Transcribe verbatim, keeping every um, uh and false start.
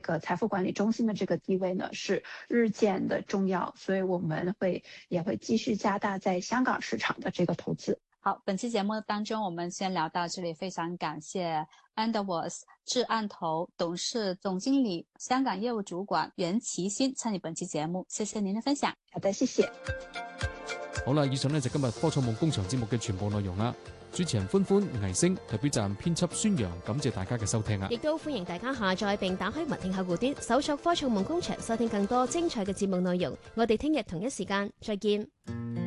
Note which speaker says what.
Speaker 1: 个财富管理中心的这个地位呢是日渐的重要，所以我们会也会继续加大在香港市场的这个投资。
Speaker 2: 好，本期节目当中我们先聊到这里，非常感谢 Endowus 智按投董事总经理、香港业务主管袁其欣參與本期節目，謝謝您的分享。
Speaker 1: 好的，謝謝。
Speaker 3: 好啦，以上呢就今日科創夢工場節目嘅全部內容啦。主持人歡歡、倪星，代表站編輯孫陽，感謝大家嘅收聽啊！
Speaker 4: 亦都歡迎大家下載並打開默聽客戶端，搜索科創夢工場，收聽更多精彩嘅節目內容。我哋聽日同一時間再見。